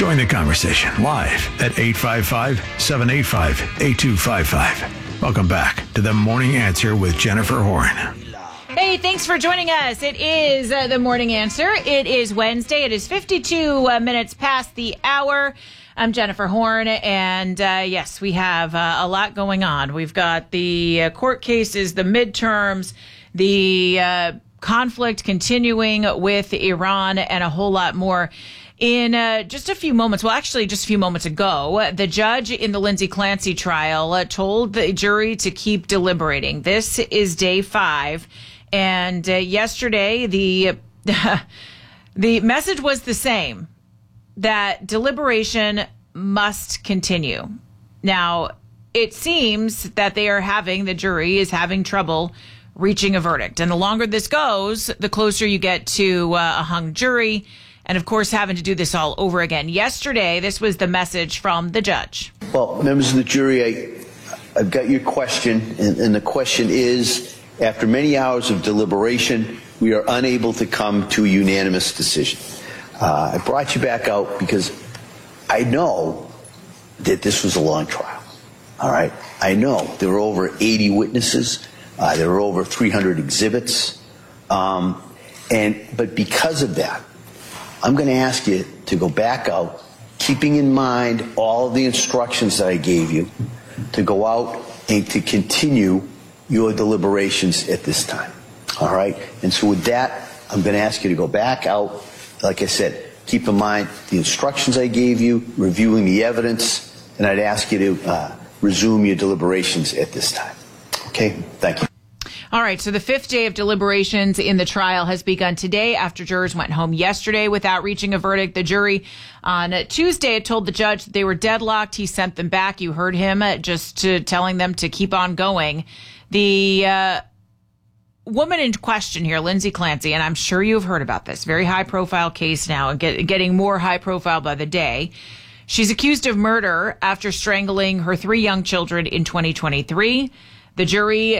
Join the conversation live at 855-785-8255. Welcome back to The Morning Answer with Jennifer Horn. Hey, thanks for joining us. It is The Morning Answer. It is Wednesday. It is 52 minutes past the hour. I'm Jennifer Horn, and yes, we have a lot going on. We've got the court cases, the midterms, the conflict continuing with Iran, and a whole lot more. In just a few moments, well, actually just a few moments ago, the judge in the Lindsay Clancy trial told the jury to keep deliberating. This is day 5. And yesterday, the message was the same, that deliberation must continue. Now, it seems that the jury is having trouble reaching a verdict. And the longer this goes, the closer you get to a hung jury. And, of course, having to do this all over again. Yesterday, this was the message from the judge. Well, members of the jury, I've got your question. And the question is, after many hours of deliberation, we are unable to come to a unanimous decision. I brought you back out because I know that this was a long trial. All right? I know there were over 80 witnesses. There were over 300 exhibits. But because of that, I'm going to ask you to go back out, keeping in mind all of the instructions that I gave you, to go out and to continue your deliberations at this time. All right? And so with that, I'm going to ask you to go back out. Like I said, keep in mind the instructions I gave you, reviewing the evidence, and I'd ask you to resume your deliberations at this time. Okay? Thank you. All right, so the 5th day of deliberations in the trial has begun today after jurors went home yesterday without reaching a verdict. The jury on Tuesday had told the judge that they were deadlocked. He sent them back. You heard him telling them to keep on going. The woman in question here, Lindsay Clancy, and I'm sure you've heard about this, very high-profile case now and getting more high-profile by the day. She's accused of murder after strangling her 3 young children in 2023. The jury